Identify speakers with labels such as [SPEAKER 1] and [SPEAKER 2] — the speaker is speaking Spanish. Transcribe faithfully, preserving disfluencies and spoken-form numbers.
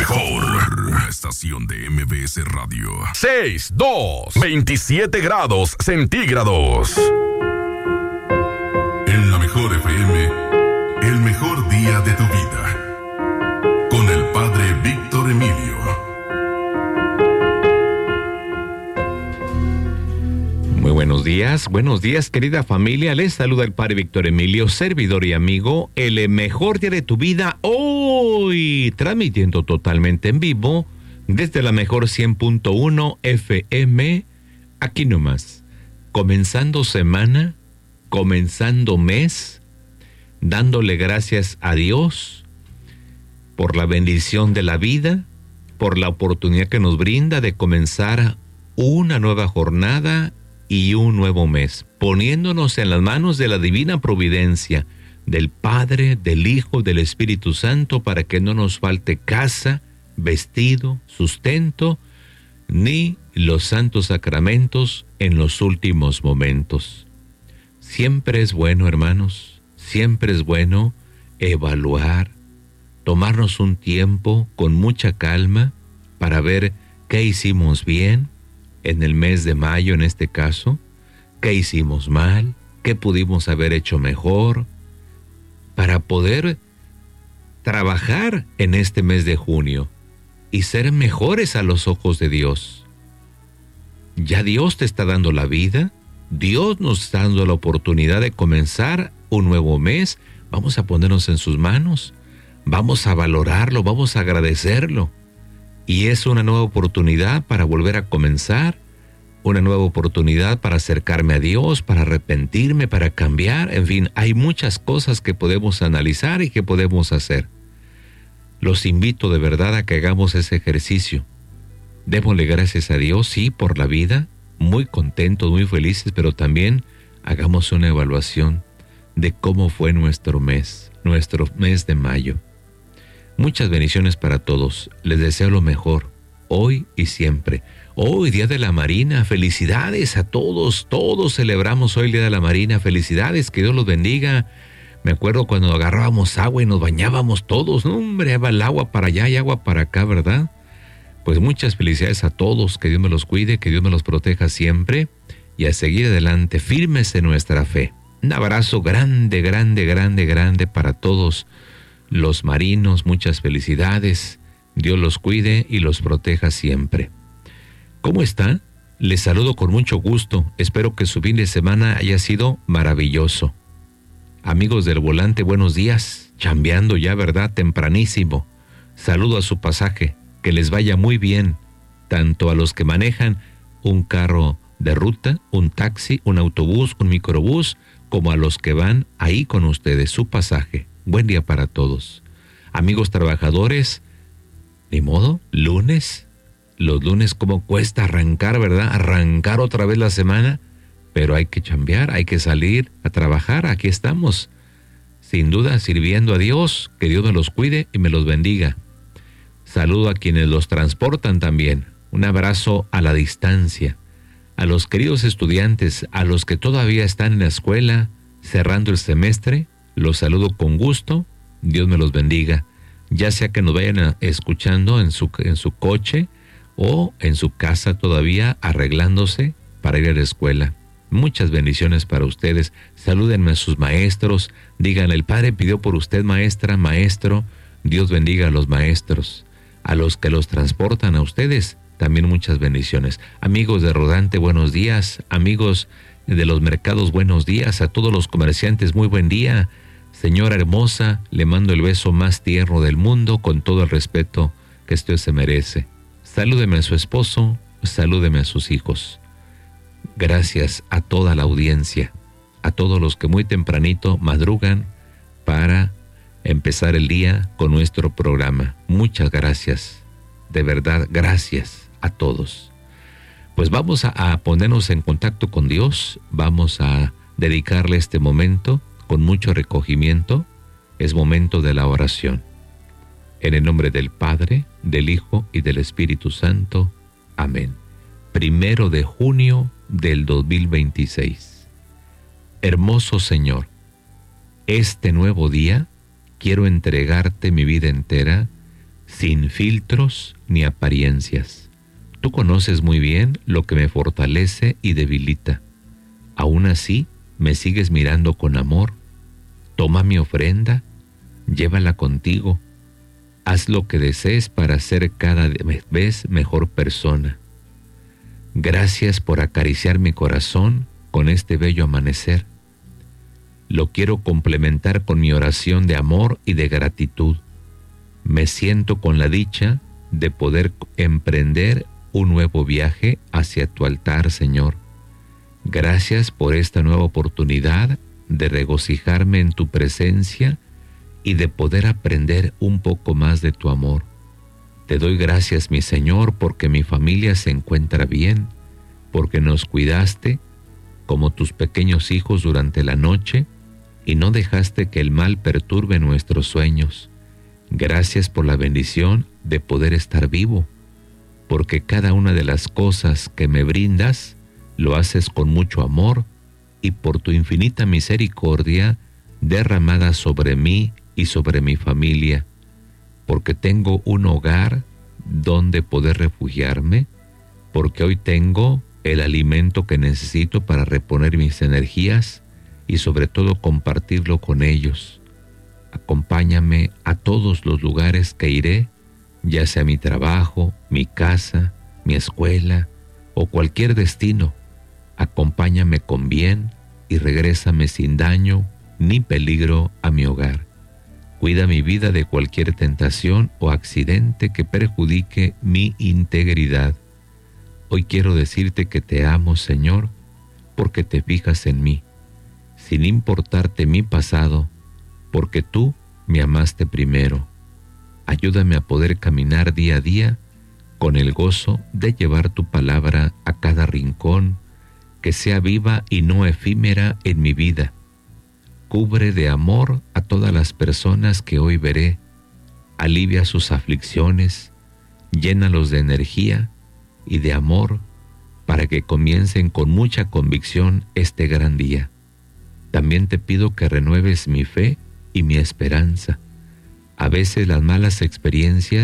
[SPEAKER 1] mejor. La estación de M B S Radio. seis, dos, veintisiete grados centígrados. En la mejor F M, el mejor día de tu vida. Con el Padre Víctor Emilio.
[SPEAKER 2] Muy buenos días, buenos días querida familia, les saluda el Padre Víctor Emilio, servidor y amigo, el mejor día de tu vida, hoy transmitiendo totalmente en vivo desde la mejor cien punto uno F M, aquí nomás, comenzando semana, comenzando mes, dándole gracias a Dios por la bendición de la vida, por la oportunidad que nos brinda de comenzar una nueva jornada y un nuevo mes, poniéndonos en las manos de la divina providencia, del Padre, del Hijo, del Espíritu Santo, para que no nos falte casa, vestido, sustento, ni los santos sacramentos en los últimos momentos. Siempre es bueno, hermanos, siempre es bueno evaluar, tomarnos un tiempo con mucha calma para ver qué hicimos bien, en el mes de mayo en este caso, qué hicimos mal, qué pudimos haber hecho mejor, para poder trabajar en este mes de junio y ser mejores a los ojos de Dios. Ya Dios te está dando la vida, Dios nos está dando la oportunidad de comenzar un nuevo mes, vamos a ponernos en sus manos, vamos a valorarlo, vamos a agradecerlo. Y es una nueva oportunidad para volver a comenzar, una nueva oportunidad para acercarme a Dios, para arrepentirme, para cambiar. En fin, hay muchas cosas que podemos analizar y que podemos hacer. Los invito de verdad a que hagamos ese ejercicio. Démosle gracias a Dios, sí, por la vida, muy contentos, muy felices, pero también hagamos una evaluación de cómo fue nuestro mes, nuestro mes de mayo. Muchas bendiciones para todos. Les deseo lo mejor, hoy y siempre. Hoy, Día de la Marina. Felicidades a todos. Todos celebramos hoy el Día de la Marina. Felicidades, que Dios los bendiga. Me acuerdo cuando agarrábamos agua y nos bañábamos todos. No, hombre, va el agua para allá y agua para acá, ¿verdad? Pues muchas felicidades a todos. Que Dios me los cuide, que Dios me los proteja siempre. Y a seguir adelante, firmes en nuestra fe. Un abrazo grande, grande, grande, grande para todos los marinos, muchas felicidades, Dios los cuide y los proteja siempre. ¿Cómo está? Les saludo con mucho gusto, espero que su fin de semana haya sido maravilloso. Amigos del volante, buenos días, chambeando ya, ¿verdad? Tempranísimo. Saludo a su pasaje, que les vaya muy bien, tanto a los que manejan un carro de ruta, un taxi, un autobús, un microbús, como a los que van ahí con ustedes, su pasaje. Buen día para todos. Amigos trabajadores, ni modo, lunes. Los lunes cómo cuesta arrancar, ¿verdad? Arrancar otra vez la semana, pero hay que chambear, hay que salir a trabajar. Aquí estamos, sin duda, sirviendo a Dios. Que Dios me los cuide y me los bendiga. Saludo a quienes los transportan también. Un abrazo a la distancia. A los queridos estudiantes, a los que todavía están en la escuela, cerrando el semestre, los saludo con gusto, Dios me los bendiga, ya sea que nos vayan a, escuchando en su, en su coche o en su casa todavía arreglándose para ir a la escuela. Muchas bendiciones para ustedes, salúdenme a sus maestros, digan, el Padre pidió por usted maestra, maestro, Dios bendiga a los maestros, a los que los transportan a ustedes, también muchas bendiciones. Amigos de Rodante, buenos días, amigos de los mercados, buenos días, a todos los comerciantes, muy buen día. Señora hermosa, le mando el beso más tierno del mundo con todo el respeto que usted se merece. Salúdeme a su esposo, salúdeme a sus hijos. Gracias a toda la audiencia, a todos los que muy tempranito madrugan para empezar el día con nuestro programa. Muchas gracias, de verdad, gracias a todos. Pues vamos a, a ponernos en contacto con Dios, vamos a dedicarle este momento con mucho recogimiento. Es momento de la oración. En el nombre del Padre, del Hijo y del Espíritu Santo. Amén. Primero de junio del dos mil veintiséis. Hermoso Señor, este nuevo día quiero entregarte mi vida entera, sin filtros ni apariencias. Tú conoces muy bien lo que me fortalece y debilita. Aún así, me sigues mirando con amor. Toma mi ofrenda, llévala contigo. Haz lo que desees para ser cada vez mejor persona. Gracias por acariciar mi corazón con este bello amanecer. Lo quiero complementar con mi oración de amor y de gratitud. Me siento con la dicha de poder emprender un nuevo viaje hacia tu altar, Señor. Gracias por esta nueva oportunidad de regocijarme en tu presencia y de poder aprender un poco más de tu amor. Te doy gracias, mi Señor, porque mi familia se encuentra bien, porque nos cuidaste como tus pequeños hijos durante la noche y no dejaste que el mal perturbe nuestros sueños. Gracias por la bendición de poder estar vivo, porque cada una de las cosas que me brindas lo haces con mucho amor y por tu infinita misericordia derramada sobre mí y sobre mi familia, porque tengo un hogar donde poder refugiarme, porque hoy tengo el alimento que necesito para reponer mis energías y sobre todo compartirlo con ellos. Acompáñame a todos los lugares que iré, ya sea mi trabajo, mi casa, mi escuela o cualquier destino. Acompáñame con bien y regrésame sin daño ni peligro a mi hogar. Cuida mi vida de cualquier tentación o accidente que perjudique mi integridad. Hoy quiero decirte que te amo, Señor, porque te fijas en mí, sin importarte mi pasado, porque tú me amaste primero. Ayúdame a poder caminar día a día con el gozo de llevar tu palabra a cada rincón, que sea viva y no efímera en mi vida. Cubre de amor a todas las personas que hoy veré, alivia sus aflicciones, llénalos de energía y de amor para que comiencen con mucha convicción este gran día. También te pido que renueves mi fe y mi esperanza. A veces las malas experiencias